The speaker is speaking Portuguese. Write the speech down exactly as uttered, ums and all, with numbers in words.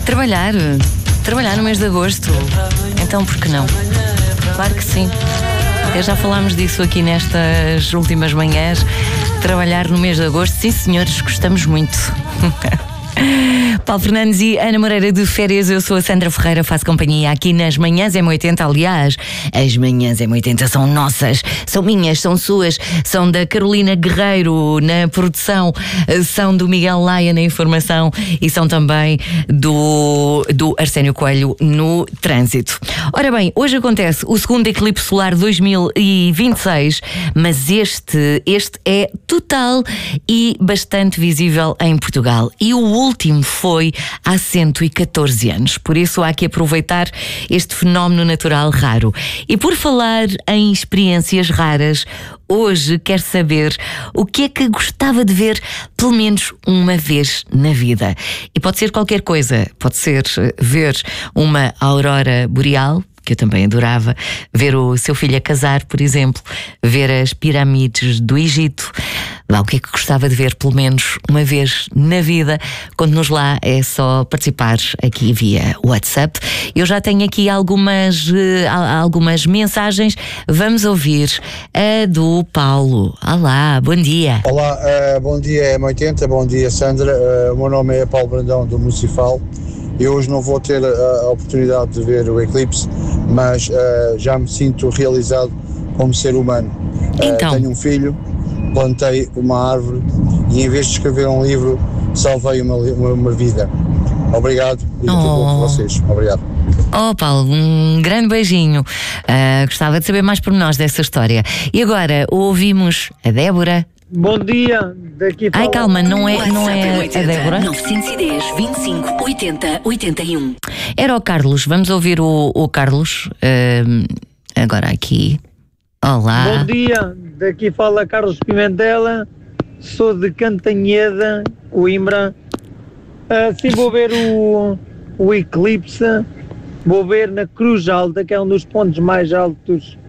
Trabalhar, trabalhar no mês de agosto. Então, por que não? Claro que sim. Até já falámos disso aqui nestas últimas manhãs. Trabalhar no mês de agosto, sim senhores, gostamos muito. Paulo Fernandes e Ana Moreira de férias. Eu sou a Sandra Ferreira, faço companhia aqui nas Manhãs M oitenta. Aliás, as Manhãs M oitenta são nossas, são minhas, são suas, são da Carolina Guerreiro na produção, são do Miguel Laia na informação e são também do, do Arsénio Coelho no trânsito. Ora bem, hoje acontece o segundo eclipse solar dois mil e vinte e seis, mas este, este é total e bastante visível em Portugal. E o último foi há cento e catorze anos, por isso há que aproveitar este fenómeno natural raro. E por falar em experiências raras, hoje quero saber o que é que gostava de ver pelo menos uma vez na vida. E pode ser qualquer coisa, pode ser ver uma aurora boreal, que eu também adorava, ver o seu filho a casar, por exemplo, ver as pirâmides do Egito. Lá, o que é que gostava de ver pelo menos uma vez na vida? Conte-nos lá, é só participar aqui via WhatsApp. Eu já tenho aqui algumas, uh, algumas mensagens. Vamos ouvir a do Paulo. Olá, bom dia. Olá, uh, bom dia M oitenta, bom dia Sandra. Uh, o meu nome é Paulo Brandão do Municipal. Eu hoje não vou ter a oportunidade de ver o eclipse, mas uh, já me sinto realizado como ser humano. Então. Uh, tenho um filho, plantei uma árvore e em vez de escrever um livro, salvei uma, uma, uma vida. Obrigado e tudo bom com vocês. Obrigado. Oh Paulo, um grande beijinho. Uh, gostava de saber mais por nós dessa história. E agora ouvimos a Débora. Bom dia, daqui para... Ai, calma, não é, não é a Débora? nove um zero, vinte e cinco, oitenta, oitenta e um. Era o Carlos, vamos ouvir o, o Carlos. Uh, agora aqui. Olá. Bom dia, daqui fala Carlos Pimentela, sou de Cantanhede, Coimbra. Assim vou ver o, o eclipse, vou ver na Cruz Alta, que é um dos pontos mais altos